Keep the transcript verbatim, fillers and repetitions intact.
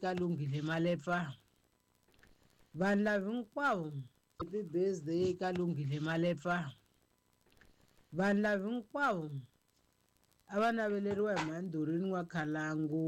eka Lunghile Malepfa. Vanhu lava hinkwavo happy birthday eka Lunghile Malepfa. Vanhu lava hinkwavo a va naveleriwa hi Mandhurini wa Khalangu.